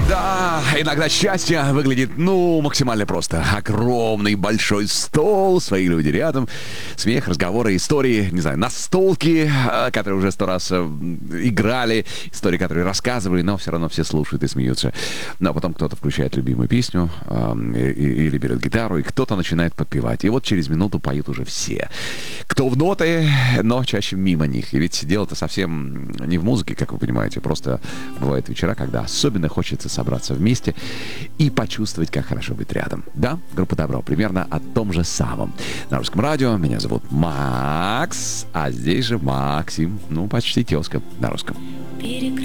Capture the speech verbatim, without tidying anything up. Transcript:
Да, иногда счастье выглядит, ну, максимально просто. Огромный большой стол, свои люди рядом, смех, разговоры, истории, не знаю, настолки, э, которые уже сто раз э, играли, истории, которые рассказывали, но все равно все слушают и смеются. Но потом кто-то включает любимую песню э, и- или берет гитару, и кто-то начинает подпевать. И вот через минуту поют уже все. Кто в ноты, но чаще мимо них. И ведь дело-то совсем не в музыке, как вы понимаете. Просто бывают вечера, когда особенно хочется собраться вместе и почувствовать, как хорошо быть рядом. Да, группа «Добро» примерно о том же самом. На Русском радио меня зовут Макс, а здесь же Максим, ну, почти тезка на русском.